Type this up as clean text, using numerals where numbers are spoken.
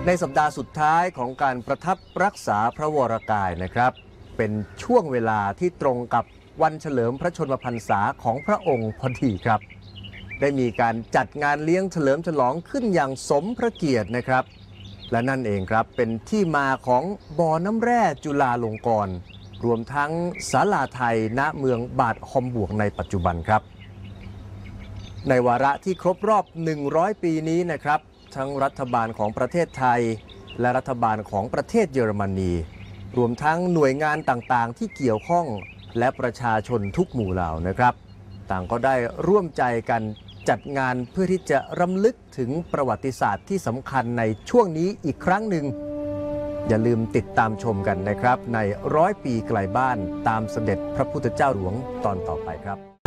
ในสัปดาห์สุดท้ายของการประทับรักษาพระวรกายนะครับเป็นช่วงเวลาที่ตรงกับวันเฉลิมพระชนมพรรษาของพระองค์พอดีครับได้มีการจัดงานเลี้ยงเฉลิมฉลองขึ้นอย่างสมพระเกียรตินะครับและนั่นเองครับเป็นที่มาของบ่อน้ำแร่จุฬาลงกรณ์รวมทั้งศาลาไทยณเมืองบาดฮอมบวกในปัจจุบันครับในวาระที่ครบรอบ100 ปีนี้นะครับทั้งรัฐบาลของประเทศไทยและรัฐบาลของประเทศเยอรมนีรวมทั้งหน่วยงานต่างๆที่เกี่ยวข้องและประชาชนทุกหมู่เหล่านะครับต่างก็ได้ร่วมใจกันจัดงานเพื่อที่จะรำลึกถึงประวัติศาสตร์ที่สำคัญในช่วงนี้อีกครั้งหนึ่งอย่าลืมติดตามชมกันนะครับใน100 ปีไกลบ้านตามเสด็จพระพุทธเจ้าหลวงตอนต่อไปครับ